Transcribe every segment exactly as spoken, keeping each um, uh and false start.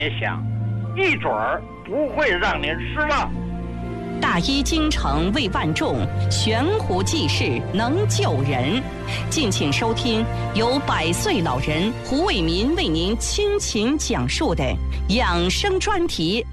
也想，一准儿不会让您失望。 大医精诚为万众，悬壶济世能救人。敬请收听由百岁老人胡伟民为您倾情讲述的养生专题。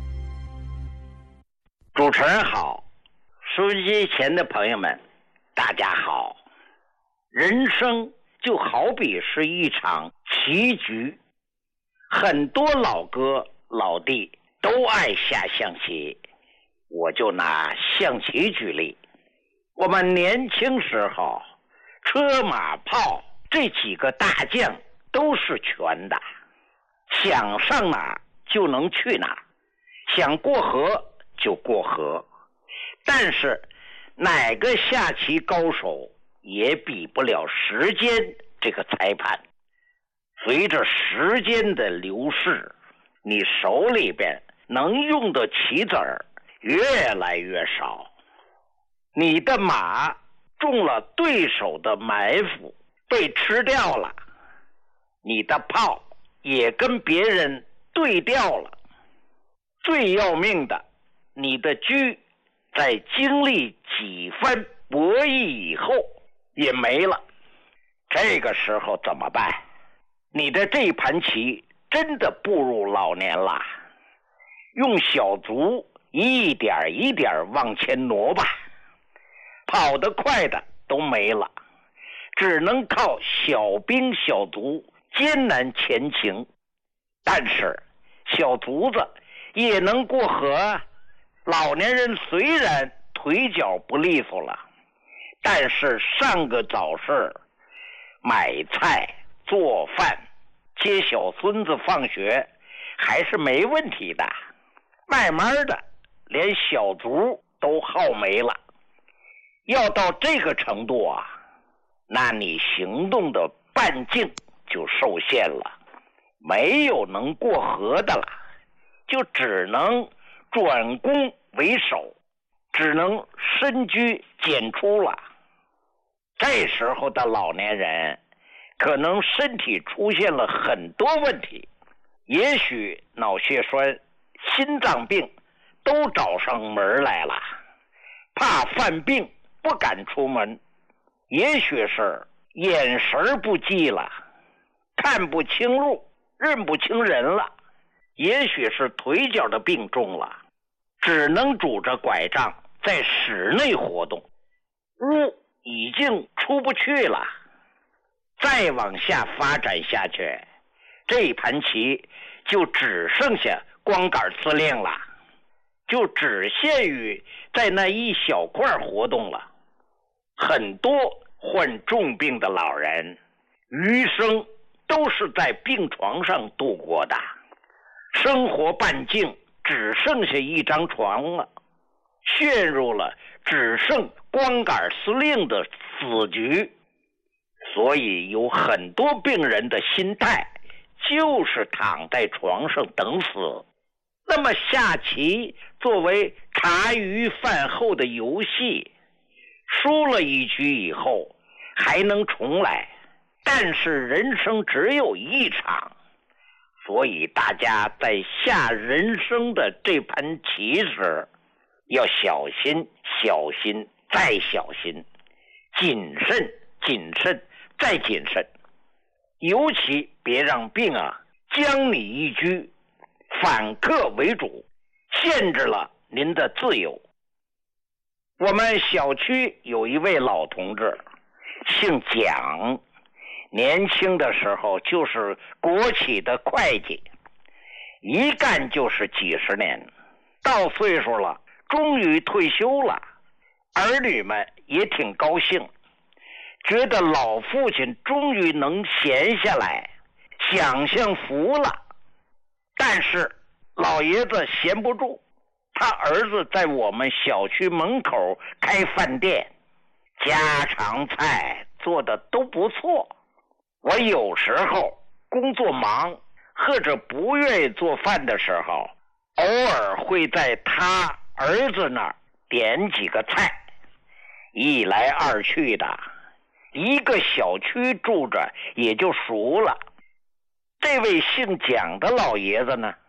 主持人好，收音机前的朋友们，大家好。人生就好比是一场棋局，很多老哥老弟都爱下象棋。我就拿象棋举例，我们年轻时候车马炮这几个大将都是全的，想上哪就能去哪，想过河就过河。但是哪个下棋高手也比不了时间这个裁判。随着时间的流逝，你手里边能用的棋子儿越来越少，你的马中了对手的埋伏，被吃掉了，你的炮也跟别人对调了。最要命的，你的车在经历几番博弈以后也没了。这个时候怎么办？你的这盘棋真的步入老年了，用小卒一点一点往前挪吧，跑得快的都没了，只能靠小兵小卒艰难前行。但是小卒子也能过河，老年人虽然腿脚不利索了，但是上个早市买菜做饭接小孙子放学还是没问题的。慢慢的连小卒都耗没了。要到这个程度啊，那你行动的半径就受限了，没有能过河的了，就只能转攻为守，只能深居简出了。这时候的老年人可能身体出现了很多问题，也许脑血栓、心脏病都找上门来了，怕犯病不敢出门，也许是眼神不济了，看不清路，认不清人了，也许是腿脚的病重了，只能拄着拐杖在室内活动，屋已经出不去了。再往下发展下去，这盘棋就只剩下光杆司令了，就只限于在那一小块活动了。很多患重病的老人余生都是在病床上度过的，生活半径只剩下一张床了，陷入了只剩光杆司令的死局。所以有很多病人的心态就是躺在床上等死。那么下棋作为茶余饭后的游戏，输了一局以后还能重来，但是人生只有一场，所以大家在下人生的这盘棋时要小心小心再小心，谨慎谨慎再谨慎，尤其别让病啊将你一居，反客为主，限制了您的自由。我们小区有一位老同志，姓蒋，年轻的时候就是国企的会计，一干就是几十年，到岁数了，终于退休了，儿女们也挺高兴，觉得老父亲终于能闲下来，想享福了。但是老爷子闲不住，他儿子在我们小区门口开饭店，家常菜做的都不错。我有时候工作忙或者不愿意做饭的时候，偶尔会在他儿子那儿点几个菜，一来二去的，一个小区住着也就熟了。这位姓蒋的老爷子呢，